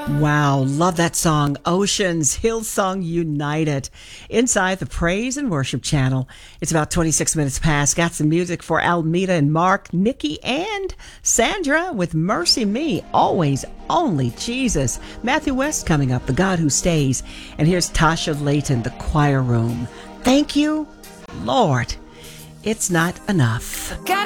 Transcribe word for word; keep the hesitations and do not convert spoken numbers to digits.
Wow, love that song, Oceans, Hillsong United, inside the Praise and Worship channel. It's about twenty-six minutes past. Got some music for Almeda and Mark, Nikki, and Sandra with Mercy Me, Always Only Jesus. Matthew West coming up, The God Who Stays. And here's Tasha Layton, The Choir Room. Thank you, Lord. It's not enough.